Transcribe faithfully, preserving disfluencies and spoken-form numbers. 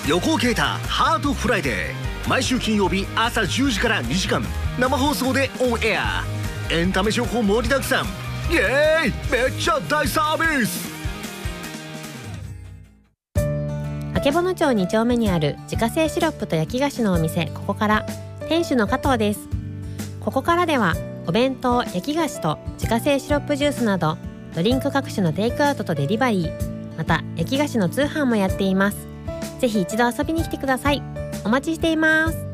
横尾啓太ハートフライデー、毎週金曜日朝じゅうじからにじかん生放送でオンエア。エンタメ情報盛りだくさん。イエーイ、めっちゃ大サービス。 曙町に丁目にある自家製シロップと焼き菓子のお店ここから店主の加藤です。ここからではお弁当、焼き菓子と自家製シロップジュースなどドリンク各種のテイクアウトとデリバリー、また焼き菓子の通販もやっています。ぜひ一度遊びに来てください。お待ちしています。